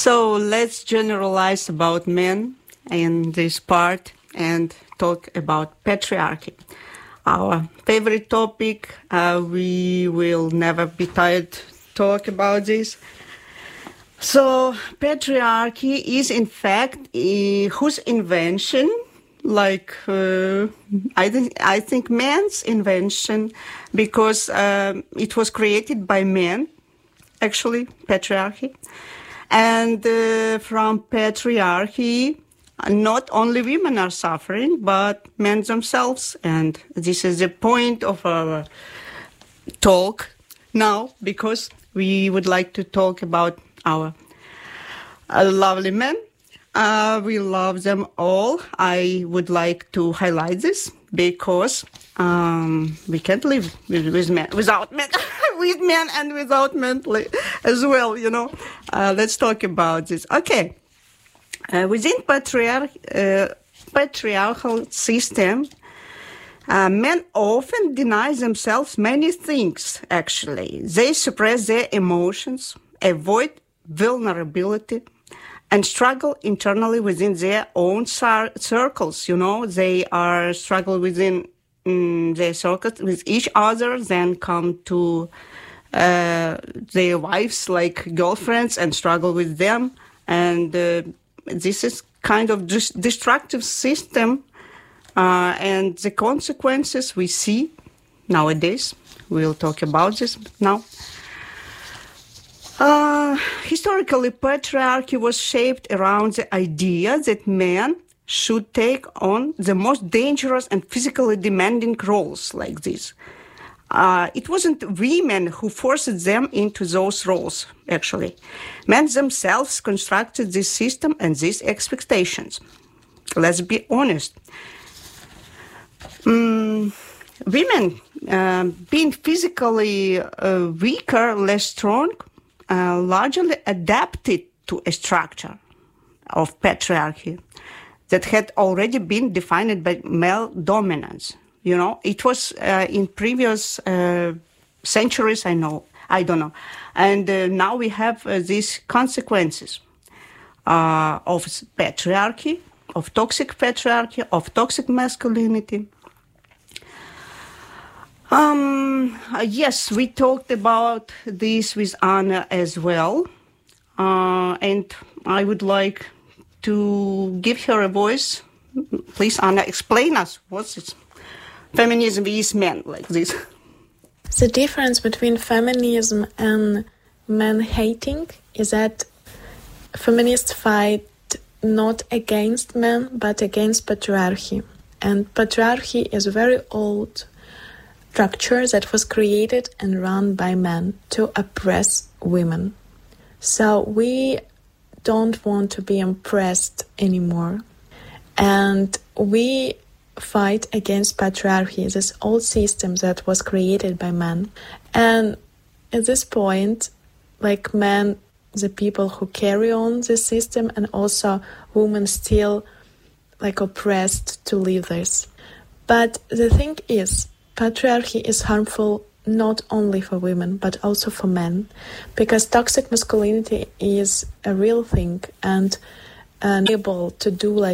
So let's generalize about men in this part and talk about patriarchy. Our favorite topic, we will never be tired to talk about this. So patriarchy is in fact whose invention, I think man's invention, because it was created by men, actually, patriarchy. And from patriarchy, not only women are suffering, but men themselves. And this is the point of our talk now, because we would like to talk about our lovely men. We love them all. I would like to highlight this because we can't live with men, without men, with men and without men as well, Let's talk about this. Okay. Within patriarchal system, men often deny themselves many things, actually. They suppress their emotions, avoid vulnerability, and struggle internally within their own circles. They are struggle within their circles with each other, then come to their wives, like girlfriends, and struggle with them. And this is kind of destructive system, and the consequences we see nowadays. We'll talk about this now. Historically, patriarchy was shaped around the idea that men should take on the most dangerous and physically demanding roles like this. It wasn't women who forced them into those roles, actually. Men themselves constructed this system and these expectations. Let's be honest. Women, being physically weaker, less strong, largely adapted to a structure of patriarchy that had already been defined by male dominance. It was in previous centuries, I don't know. And now we have these consequences of patriarchy, of toxic patriarchy, of toxic masculinity. Yes, we talked about this with Anna as well. And I would like to give her a voice. Please, Anna, explain us what's it. Feminism is men like this. The difference between feminism and man-hating is that feminists fight not against men, but against patriarchy. And patriarchy is a very old structure that was created and run by men to oppress women. So we don't want to be oppressed anymore. And we fight against patriarchy, this old system that was created by men. And at this point, men, the people who carry on this system, and also women still oppressed to live this. But the thing is, patriarchy is harmful not only for women, but also for men, because toxic masculinity is a real thing and able to do